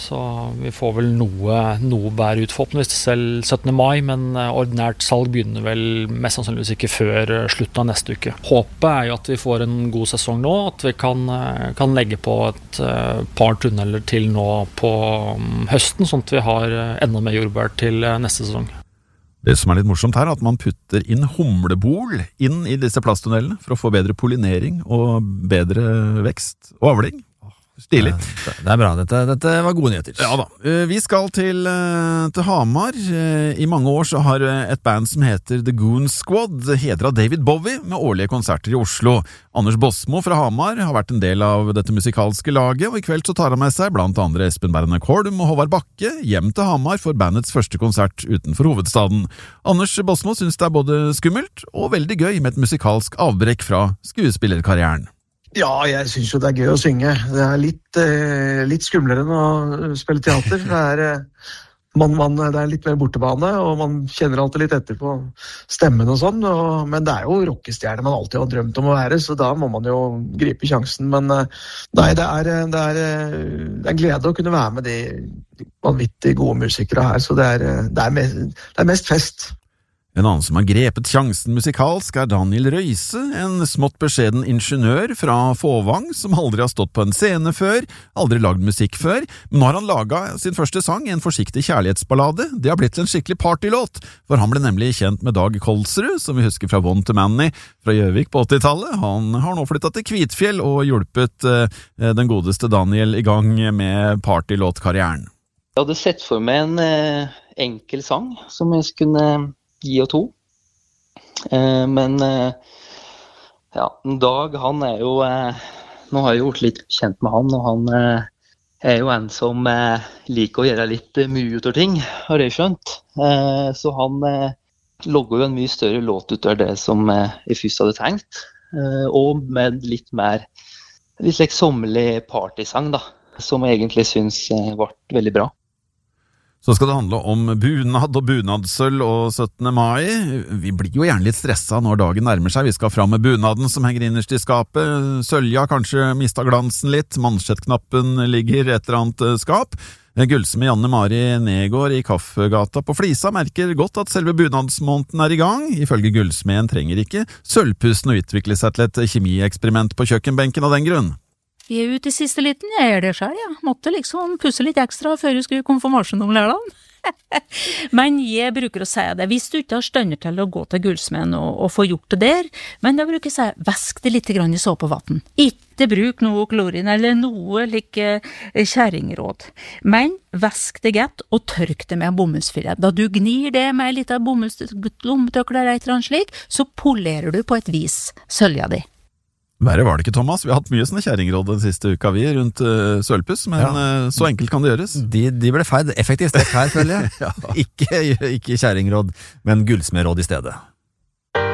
så vi får vel noe bær ut forhåpentligvis selv 17. mai, men ordinært salg begynner vel mest sannsynligvis ikke før slutten av neste uke. Håpet jo at vi får en god sesong nå, at vi kan legge på et par tunneler til nå på høsten, sånn at vi har enda mer jordbær til neste sesong. Det som litt morsomt her, at man putter inn humlebol inn i disse plasttunnelene for å få bedre pollinering og bedre vekst og avling. Stilig. Det bra, dette var gode nyheter. Ja da. Vi skal til Hamar. I mange år så har et band som heter The Goon Squad hedret David Bowie med årlige konserter i Oslo. Anders Bosmo fra Hamar har vært en del av dette musikalske laget, og i kveld så tar han med seg blant andre Espen Bernek Holm og Håvard Bakke hjem til Hamar for bandets første konsert utenfor hovedstaden. Anders Bosmo synes det både skummelt og veldig gøy med et musikalsk avbrekk fra skuespillerkarrieren. Ja, jeg synes jo det gøy å synge. Det litt skumlere enn å spille teater. Det er litt mer bortebane, og man kjenner alltid litt etter på stemmen og sånn. Men det jo rockestjerne man alltid har drømt om å være, så da må man jo gripe sjansen. Men nei, det er en glede å kunne være med de vanvittig gode musikere her, så det er mest fest. En annen som har grepet sjansen musikalsk Daniel Røise, en smått beskjeden ingeniør fra Fåvang som aldri har stått på en scene før, aldri lagd musikk før, men nå har han laget sin første sang, en forsiktig kjærlighetsballade. Det har blitt en skikkelig partylåt, for han ble nemlig kjent med Dag Kolsrud, som vi husker fra Want to Manny fra Gjøvik på 80-tallet. Han har nå flyttet til Kvitfjell og hjulpet den godeste Daniel i gang med partylåtkarrieren. Jeg hadde sett for meg en enkel sang som jeg kunne gi og to. Men ja, Dag, han jo nå har jeg gjort litt kjent med han, og han jo en som liker å gjøre litt mye ut av ting, har jeg skjønt. Så han logger jo en mye større låt ut av det som jeg først hadde tenkt, og med litt slik sommerlig partysang da, som jeg egentlig synes ble veldig bra. Så skal det handle om bunad og bunadsøl og 17. mai. Vi blir jo gjerne litt stresset når dagen nærmer seg. Vi skal fram med bunaden som henger innerst i skapet. Sølja kanskje mistet glansen litt. Mansjettknappen ligger i et eller annet skap. Gullsmed Janne Mari Negård i Kaffegata på Flisa merker godt at selve bunadsmåneden i gang. Ifølge Gullsmeden trenger ikke sølvpussen å utvikle seg til et kjemieksperiment på kjøkkenbenken av den grunn. Vi ute i siste liten, jeg det selv, ja. Måtte liksom pusse litt ekstra før jeg skulle konfirmasjon om lørdagen. Men jeg bruker å si det, hvis du ikke har stønner til å gå til Gullsmeden og få gjort det der, men da bruker jeg å si, vask det litt grann i såpevatten. Ikke bruk noe klorin eller noe like kjæringråd. Men vask det godt og tørk det med en bomullsfilet. Da du gnir det med litt av bomullslommetøkler eller et eller annet slik, så polerer du på et vis sølja di. Verre var det ikke, Thomas. Vi har hatt mye sånne kjæringråd den siste uka vi rundt sølvpuss, men så enkelt kan det gjøres. De ble feid effektivt her, føler jeg. Ja. Ikke kjæringråd, men gullsmedråd i stedet.